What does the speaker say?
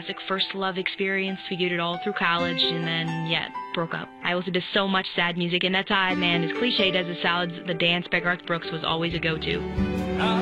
classic first love experience. We did it all through college, and then, broke up. I listened to so much sad music, and that time, man, as cliched as it sounds, the dance by Garth Brooks was always a go-to.